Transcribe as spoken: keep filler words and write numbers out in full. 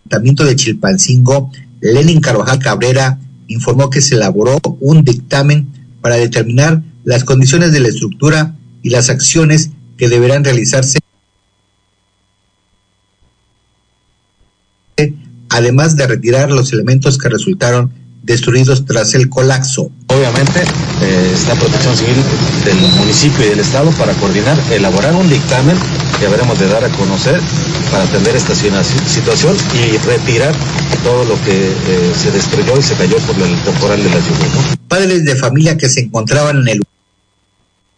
Ayuntamiento de Chilpancingo, Lenin Carvajal Cabrera, informó que se elaboró un dictamen para determinar las condiciones de la estructura y las acciones que deberán realizarse, además de retirar los elementos que resultaron destruidos tras el colapso. Obviamente eh, está Protección Civil del municipio y del estado para coordinar, elaborar un dictamen que habremos de dar a conocer para atender esta situación y retirar todo lo que eh, se destruyó y se cayó por el temporal de la lluvia, ¿no? Padres de familia que se encontraban en el